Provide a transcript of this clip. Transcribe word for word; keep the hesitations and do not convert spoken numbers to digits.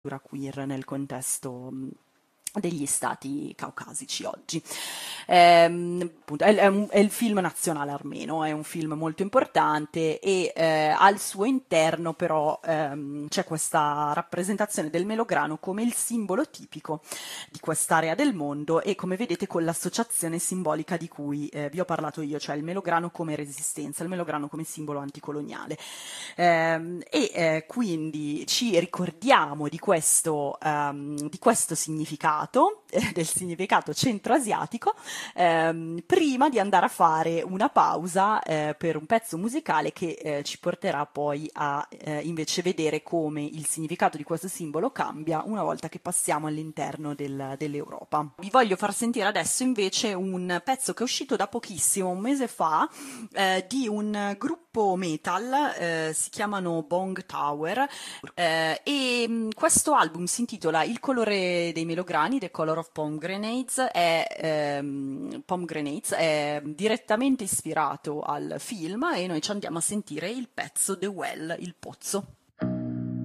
queer nel contesto mh, degli stati caucasici oggi. Ehm, appunto, è, è un- è il film nazionale armeno, è un film molto importante e eh, al suo interno però ehm, c'è questa rappresentazione del melograno come il simbolo tipico di quest'area del mondo e come vedete con l'associazione simbolica di cui eh, vi ho parlato io, cioè il melograno come resistenza, il melograno come simbolo anticoloniale. Ehm, e eh, quindi ci ricordiamo di questo, ehm, di questo significato, eh, del significato centroasiatico, ehm, prima di andare a fare una pausa eh, per un pezzo musicale che eh, ci porterà poi a eh, invece vedere come il significato di questo simbolo cambia una volta che passiamo all'interno del- dell'Europa. Vi voglio far sentire adesso invece un pezzo che è uscito da pochissimo, un mese fa, eh, di un gruppo metal, eh, si chiamano Bong Tower, eh, e mh, questo album si intitola Il colore dei melograni, The Color of Pomegranates, è, ehm, Pomegranates, è direttamente ispirato al film e noi ci andiamo a sentire il pezzo The Well, il pozzo.